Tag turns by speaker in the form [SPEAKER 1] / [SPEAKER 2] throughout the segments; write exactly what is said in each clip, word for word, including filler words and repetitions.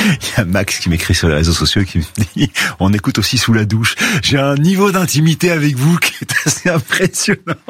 [SPEAKER 1] Il y a Max qui m'écrit sur les réseaux sociaux qui me dit « On écoute aussi sous la douche. J'ai un niveau d'intimité avec vous qui est assez impressionnant. »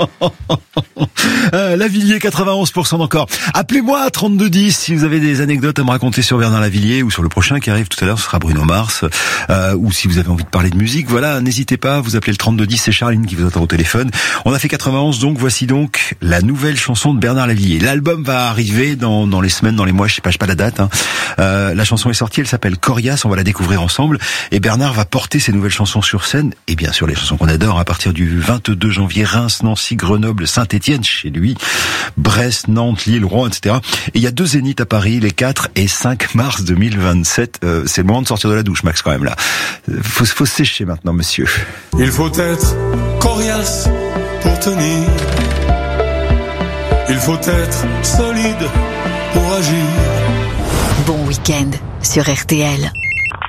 [SPEAKER 1] euh, Lavilliers, quatre-vingt-onze pour cent encore. Appelez-moi à trente-deux dix si vous avez des anecdotes à me raconter sur Bernard Lavilliers ou sur le prochain qui arrive tout à l'heure, ce sera Bruno Mars. Euh, ou si vous avez envie de parler de musique, voilà, n'hésitez pas, vous appelez le trente-deux dix, c'est Charline qui vous attend au téléphone. On a fait quatre-vingt-onze, donc voici donc la nouvelle chanson de Bernard Lavilliers. L'album va arriver dans, dans les semaines, dans les mois, je sais pas, je sais pas la date. Hein. Euh, la chanson est sortie, elle s'appelle Corias, on va la découvrir ensemble. Et Bernard va porter ses nouvelles chansons sur scène, et bien sûr les chansons qu'on adore, à partir du vingt-deux janvier, Reims, Nancy, Grenoble, Saint-Étienne, chez lui, Brest, Nantes, Lille, Rouen, et cetera. Et il y a deux zéniths à Paris, les quatre et cinq mars deux mille vingt-sept. Euh, c'est le moment de sortir de la douche, Max, quand même, là. Faut, faut sécher maintenant, monsieur.
[SPEAKER 2] Il faut être coriace pour tenir. Il faut être solide pour agir.
[SPEAKER 3] Bon week-end sur R T L.
[SPEAKER 4] Allô ?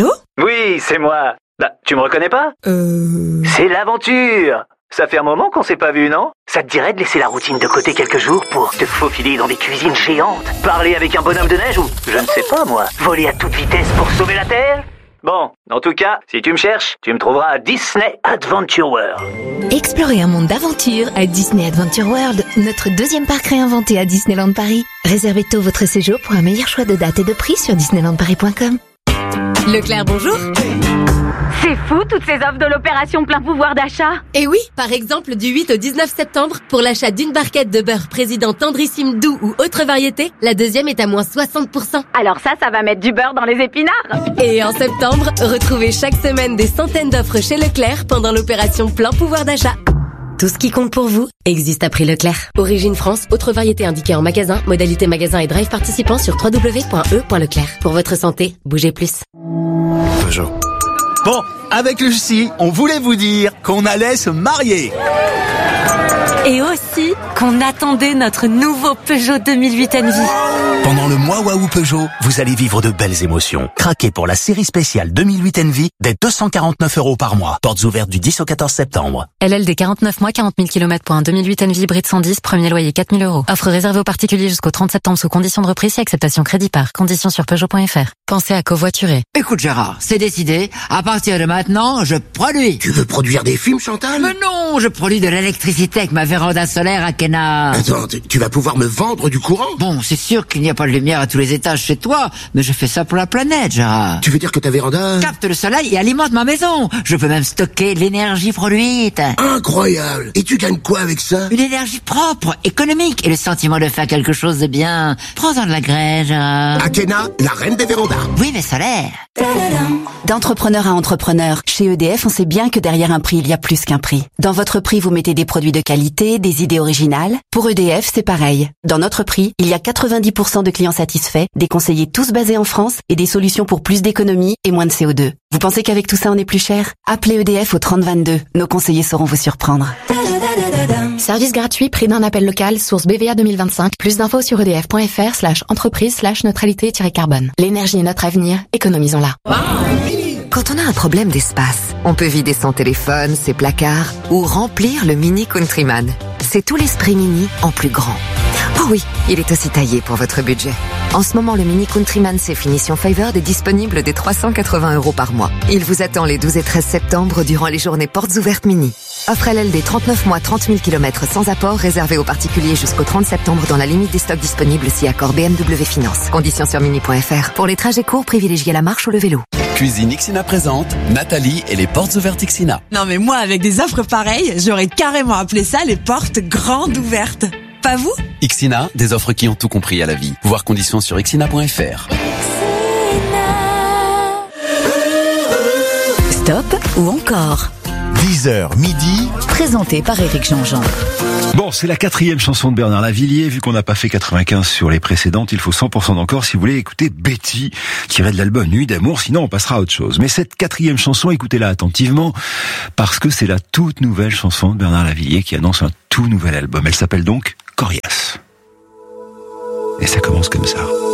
[SPEAKER 5] Oui, c'est moi. Bah, tu me reconnais pas ?
[SPEAKER 4] Euh...
[SPEAKER 5] C'est l'aventure. Ça fait un moment qu'on s'est pas vu, non ? Ça te dirait de laisser la routine de côté quelques jours pour te faufiler dans des cuisines géantes, parler avec un bonhomme de neige ou, je ne sais pas moi, voler à toute vitesse pour sauver la Terre ? Bon, en tout cas, si tu me cherches, tu me trouveras à Disney Adventure World.
[SPEAKER 3] Explorez un monde d'aventure à Disney Adventure World, notre deuxième parc réinventé à Disneyland Paris. Réservez tôt votre séjour pour un meilleur choix de dates et de prix sur disneyland paris point com.
[SPEAKER 6] Leclerc, bonjour.
[SPEAKER 7] C'est fou, toutes ces offres de l'opération plein pouvoir d'achat.
[SPEAKER 6] Et oui, par exemple, du huit au dix-neuf septembre, pour l'achat d'une barquette de beurre président tendrissime doux ou autre variété, la deuxième est à moins soixante pour cent.
[SPEAKER 7] Alors ça, ça va mettre du beurre dans les épinards.
[SPEAKER 6] Et en septembre, retrouvez chaque semaine des centaines d'offres chez Leclerc pendant l'opération plein pouvoir d'achat. Tout ce qui compte pour vous existe à prix Leclerc. Origine France, autre variété indiquée en magasin, modalité magasin et drive participant sur w w w point e point leclerc. Pour votre santé, bougez plus.
[SPEAKER 8] Peugeot. Bon, avec Lucie, on voulait vous dire qu'on allait se marier.
[SPEAKER 9] Et aussi qu'on attendait notre nouveau Peugeot deux mille huit Envy.
[SPEAKER 8] Pendant le mois Waouh Peugeot, vous allez vivre de belles émotions. Craquez pour la série spéciale deux mille huit Envy dès deux cent quarante-neuf euros par mois. Portes ouvertes du dix au quatorze septembre.
[SPEAKER 9] L L D quarante-neuf mois, quarante mille kilomètres pour un deux mille huit Envy hybride cent dix, premier loyer quatre mille euros. Offre réservée aux particuliers jusqu'au trente septembre sous conditions de reprise et acceptation crédit par. Conditions sur Peugeot point F R. Pensez à covoiturer.
[SPEAKER 10] Écoute Gérard, c'est décidé. À partir de maintenant, je produis.
[SPEAKER 11] Tu veux produire des films, Chantal ?
[SPEAKER 10] Mais non, je produis de l'électricité avec ma véranda solaire à Kena.
[SPEAKER 11] Attends, tu vas pouvoir me vendre du courant ?
[SPEAKER 10] Bon, c'est sûr qu'il n'y a pas de lumière à tous les étages chez toi, mais je fais ça pour la planète, Gérard.
[SPEAKER 11] Tu veux dire que ta véranda
[SPEAKER 10] capte le soleil et alimente ma maison. Je peux même stocker l'énergie produite.
[SPEAKER 11] Incroyable. Et tu gagnes quoi avec ça ?
[SPEAKER 10] Une énergie propre, économique et le sentiment de faire quelque chose de bien. Prends-en de la graine, Gérard.
[SPEAKER 11] Akena, la reine des vérandas.
[SPEAKER 10] Oui, mais solaire.
[SPEAKER 3] D'entrepreneur à entrepreneur, chez E D F, on sait bien que derrière un prix, il y a plus qu'un prix. Dans votre prix, vous mettez des produits de qualité, des idées originales. Pour E D F, c'est pareil. Dans notre prix, il y a quatre-vingt-dix pour cent de clients satisfaits, des conseillers tous basés en France et des solutions pour plus d'économie et moins de C O deux. Vous pensez qu'avec tout ça, on est plus cher ? Appelez E D F au trente vingt-deux. Nos conseillers sauront vous surprendre. Service gratuit, prix d'un appel local, source B V A deux mille vingt-cinq. Plus d'infos sur edf point f r slash entreprise slash neutralité-carbone. L'énergie est notre avenir, économisons-la.
[SPEAKER 12] Quand on a un problème d'espace, on peut vider son téléphone, ses placards ou remplir le Mini Countryman. C'est tout l'esprit Mini en plus grand. Oh oui, il est aussi taillé pour votre budget. En ce moment, le Mini Countryman C Finition Favored est disponible dès trois cent quatre-vingts euros par mois. Il vous attend les douze et treize septembre durant les journées portes ouvertes Mini. Offre L L D trente-neuf mois, trente mille kilomètres sans apport, réservé aux particuliers jusqu'au trente septembre dans la limite des stocks disponibles si accord B M W Finance. Conditions sur mini point f r. Pour les trajets courts, privilégiez la marche ou le vélo.
[SPEAKER 13] Cuisine Ixina présente Nathalie et les portes ouvertes Ixina.
[SPEAKER 4] Non mais moi, avec des offres pareilles, j'aurais carrément appelé ça les portes grandes ouvertes. Pas vous ?
[SPEAKER 13] Ixina, des offres qui ont tout compris à la vie. Voir conditions sur ixina point f r.
[SPEAKER 3] Stop ou encore ?
[SPEAKER 8] dix heures midi.
[SPEAKER 3] Présenté par Éric Jean-Jean.
[SPEAKER 1] Bon, c'est la quatrième chanson de Bernard Lavilliers. Vu qu'on n'a pas fait quatre-vingt-quinze sur les précédentes, il faut cent pour cent d'encore si vous voulez écouter Betty, tirée de l'album Nuit d'amour. Sinon, on passera à autre chose. Mais cette quatrième chanson, écoutez-la attentivement, parce que c'est la toute nouvelle chanson de Bernard Lavilliers qui annonce un tout nouvel album. Elle s'appelle donc Corias. Et ça commence comme ça.